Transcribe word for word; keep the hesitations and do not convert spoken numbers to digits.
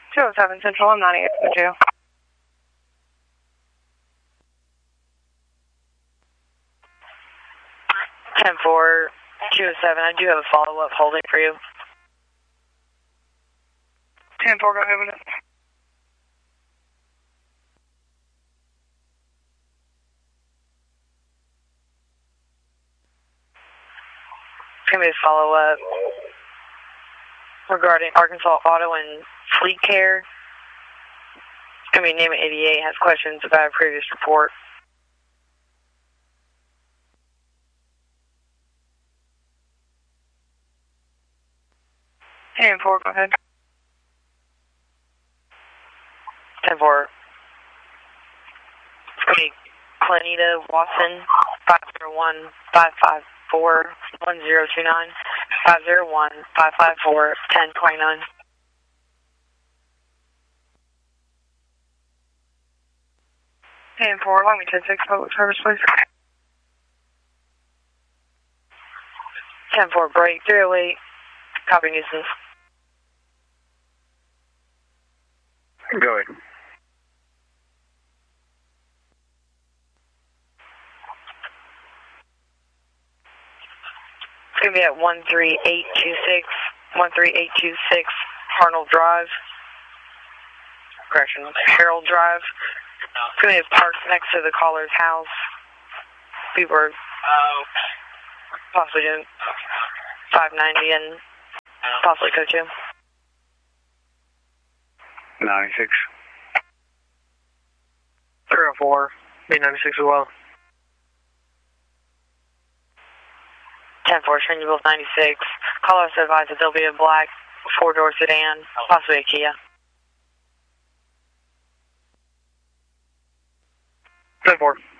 two oh seven Central, I'm ninety-eight for the jail. ten four, two oh seven, I do have a follow-up holding for you. ten four, go ahead with it. It's going to be a follow-up regarding Arkansas Auto and Fleet Care. It's going to be Name It eighty-eight, has questions about a previous report. ten four, go ahead. ten four. It's going to be Clanita Watson, five zero one, five five four, one zero two nine, five zero one, five five four, ten twenty-nine. ten four, allow me ten six, public service, please. ten four, break, three oh eight, copy nuisance. Go ahead. It's going to be at one three eight two six, one three eight two six Arnold Drive. Correction, Harold Drive. It's going to be parked next to the caller's house. People are possibly doing five ninety and possibly code two. ninety-six. three oh four, B ninety-six as well. ten four, change both ninety-six. Caller also advised that there'll be a black four-door sedan, possibly a Kia. ten four.